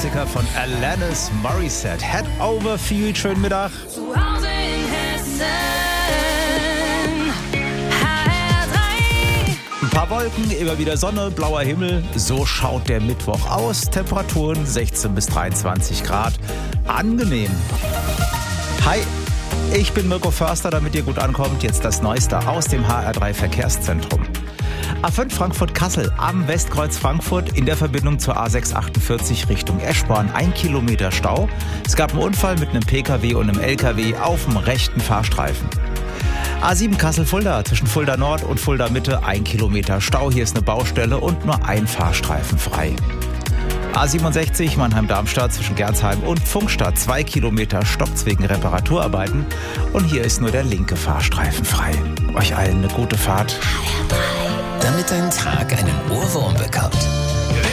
Klassiker von Alanis Morissette. Head over feel. Schönen Mittag. Zu Hause in Hessen. HR3. Ein paar Wolken, immer wieder Sonne, blauer Himmel. So schaut der Mittwoch aus. Temperaturen 16 bis 23 Grad. Angenehm. Hi, ich bin Mirko Förster, damit ihr gut ankommt. Jetzt das Neueste aus dem HR3 Verkehrszentrum. A5 Frankfurt-Kassel am Westkreuz Frankfurt in der Verbindung zur A648 Richtung Eschborn. 1 Kilometer Stau. Es gab einen Unfall mit einem Pkw und einem Lkw auf dem rechten Fahrstreifen. A7 Kassel-Fulda zwischen Fulda Nord und Fulda Mitte. 1 Kilometer Stau. Hier ist eine Baustelle und nur ein Fahrstreifen frei. A67 Mannheim-Darmstadt zwischen Gernsheim und Pfungstadt. 2 Kilometer Stopps wegen Reparaturarbeiten. Und hier ist nur der linke Fahrstreifen frei. Euch allen eine gute Fahrt. Damit dein Tag einen Ohrwurm bekommt.